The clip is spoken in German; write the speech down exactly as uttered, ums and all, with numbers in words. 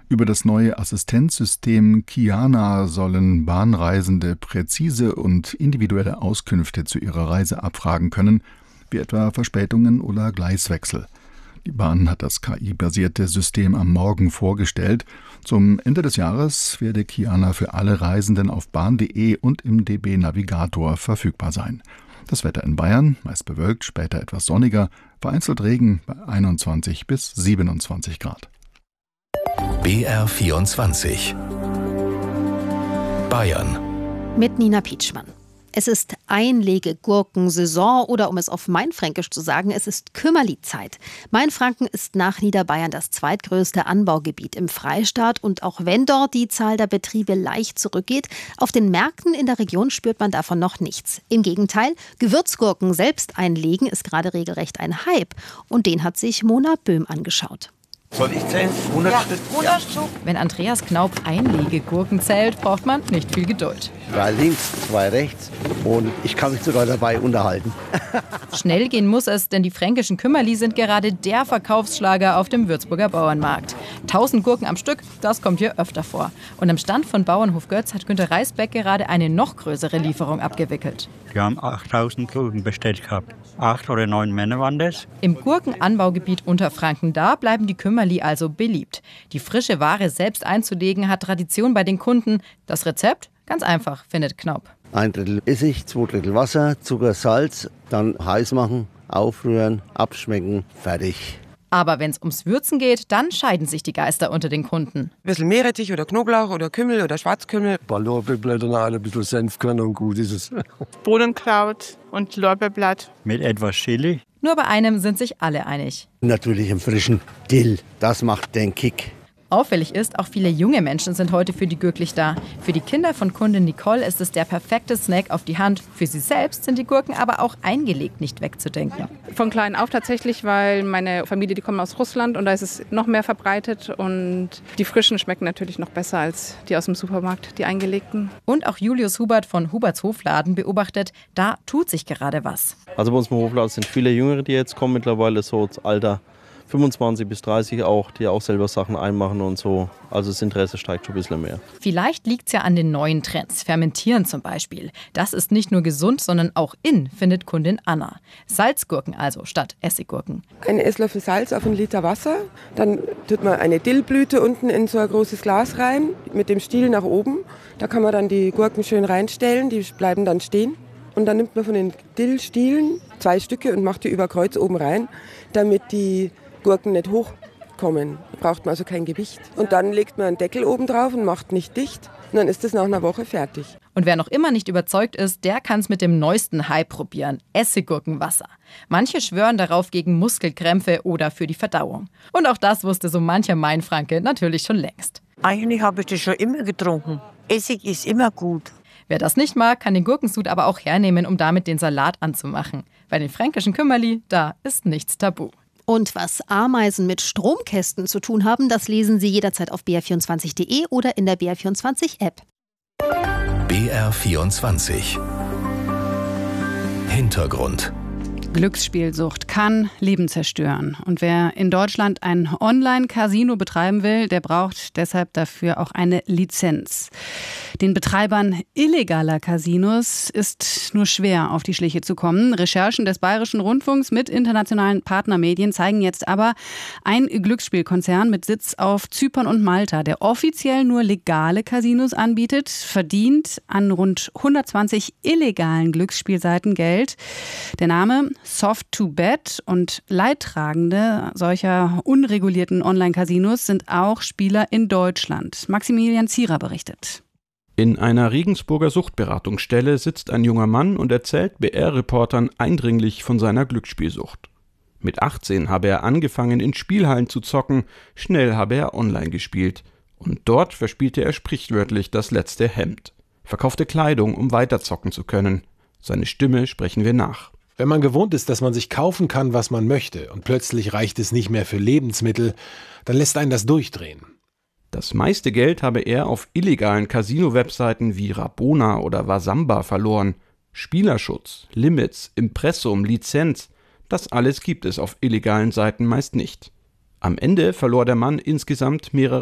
Über das neue Assistenzsystem Kyana sollen Bahnreisende präzise und individuelle Auskünfte zu ihrer Reise abfragen können, wie etwa Verspätungen oder Gleiswechsel. Die Bahn hat das K I-basierte System am Morgen vorgestellt. Zum Ende des Jahres werde Kyana für alle Reisenden auf bahn punkt de und im D B-Navigator verfügbar sein. Das Wetter in Bayern, meist bewölkt, später etwas sonniger, vereinzelt Regen bei einundzwanzig bis siebenundzwanzig Grad. B R vierundzwanzig Bayern mit Nina Pietschmann. Es ist Einlegegurkensaison oder um es auf Mainfränkisch zu sagen, es ist Kümmerli-Zeit. Mainfranken ist nach Niederbayern das zweitgrößte Anbaugebiet im Freistaat und auch wenn dort die Zahl der Betriebe leicht zurückgeht, auf den Märkten in der Region spürt man davon noch nichts. Im Gegenteil, Gewürzgurken selbst einlegen ist gerade regelrecht ein Hype und den hat sich Mona Böhm angeschaut. Soll ich zählen? hundert ja, Stück? hundert Stück. Wenn Andreas Knaup Einlegegurken zählt, braucht man nicht viel Geduld. Zwei links, zwei rechts und ich kann mich sogar dabei unterhalten. Schnell gehen muss es, denn die fränkischen Kümmerli sind gerade der Verkaufsschlager auf dem Würzburger Bauernmarkt. Tausend Gurken am Stück, das kommt hier öfter vor. Und am Stand von Bauernhof Götz hat Günter Reisbeck gerade eine noch größere Lieferung abgewickelt. Wir haben achttausend Gurken bestellt gehabt. Acht oder neun Männer waren das. Im Gurkenanbaugebiet Unterfranken, da bleiben die Kümmerli also beliebt. Die frische Ware selbst einzulegen hat Tradition bei den Kunden. Das Rezept? Ganz einfach, findet Knaup. Ein Drittel Essig, zwei Drittel Wasser, Zucker, Salz, dann heiß machen, aufrühren, abschmecken, fertig. Aber wenn es ums Würzen geht, dann scheiden sich die Geister unter den Kunden. Ein bisschen Meerrettich oder Knoblauch oder Kümmel oder Schwarzkümmel. Ein paar Lorbeerblätter rein, ein bisschen Senfkörner und gut ist es. Bohnenkraut und Lorbeerblatt. Mit etwas Chili. Nur bei einem sind sich alle einig. Natürlich im frischen Dill, das macht den Kick. Auffällig ist, auch viele junge Menschen sind heute für die Gürklich da. Für die Kinder von Kundin Nicole ist es der perfekte Snack auf die Hand. Für sie selbst sind die Gurken aber auch eingelegt nicht wegzudenken. Von klein auf tatsächlich, weil meine Familie, die kommen aus Russland und da ist es noch mehr verbreitet. Und die frischen schmecken natürlich noch besser als die aus dem Supermarkt, die eingelegten. Und auch Julius Hubert von Huberts Hofladen beobachtet, da tut sich gerade was. Also bei uns im Hofladen sind viele Jüngere, die jetzt kommen, mittlerweile so das Alter fünfundzwanzig bis dreißig auch, die auch selber Sachen einmachen und so. Also das Interesse steigt schon ein bisschen mehr. Vielleicht liegt es ja an den neuen Trends. Fermentieren zum Beispiel. Das ist nicht nur gesund, sondern auch in, findet Kundin Anna. Salzgurken also statt Essiggurken. Ein Esslöffel Salz auf einen Liter Wasser. Dann tut man eine Dillblüte unten in so ein großes Glas rein, mit dem Stiel nach oben. Da kann man dann die Gurken schön reinstellen, die bleiben dann stehen. Und dann nimmt man von den Dillstielen zwei Stücke und macht die über Kreuz oben rein, damit die Gurken nicht hochkommen. Da braucht man also kein Gewicht. Und dann legt man einen Deckel oben drauf und macht nicht dicht. Und dann ist es nach einer Woche fertig. Und wer noch immer nicht überzeugt ist, der kann es mit dem neuesten Hype probieren. Essiggurkenwasser. Manche schwören darauf gegen Muskelkrämpfe oder für die Verdauung. Und auch das wusste so mancher Mainfranke natürlich schon längst. Eigentlich habe ich das schon immer getrunken. Essig ist immer gut. Wer das nicht mag, kann den Gurkensud aber auch hernehmen, um damit den Salat anzumachen. Bei den fränkischen Kümmerli, da ist nichts tabu. Und was Ameisen mit Stromkästen zu tun haben, das lesen Sie jederzeit auf b r vierundzwanzig punkt de oder in der B R vierundzwanzig App. B R vierundzwanzig Hintergrund. Glücksspielsucht kann Leben zerstören. Und wer in Deutschland ein Online-Casino betreiben will, der braucht deshalb dafür auch eine Lizenz. Den Betreibern illegaler Casinos ist nur schwer auf die Schliche zu kommen. Recherchen des Bayerischen Rundfunks mit internationalen Partnermedien zeigen jetzt aber, ein Glücksspielkonzern mit Sitz auf Zypern und Malta, der offiziell nur legale Casinos anbietet, verdient an rund hundertzwanzig illegalen Glücksspielseiten Geld. Der Name Soft to Bet und Leidtragende solcher unregulierten Online-Casinos sind auch Spieler in Deutschland. Maximilian Zierer berichtet. In einer Regensburger Suchtberatungsstelle sitzt ein junger Mann und erzählt B R-Reportern eindringlich von seiner Glücksspielsucht. Mit achtzehn habe er angefangen, in Spielhallen zu zocken, schnell habe er online gespielt. Und dort verspielte er sprichwörtlich das letzte Hemd. Verkaufte Kleidung, um weiter zocken zu können. Seine Stimme sprechen wir nach. Wenn man gewohnt ist, dass man sich kaufen kann, was man möchte, und plötzlich reicht es nicht mehr für Lebensmittel, dann lässt einen das durchdrehen. Das meiste Geld habe er auf illegalen Casino-Webseiten wie Rabona oder Wasamba verloren. Spielerschutz, Limits, Impressum, Lizenz, das alles gibt es auf illegalen Seiten meist nicht. Am Ende verlor der Mann insgesamt mehrere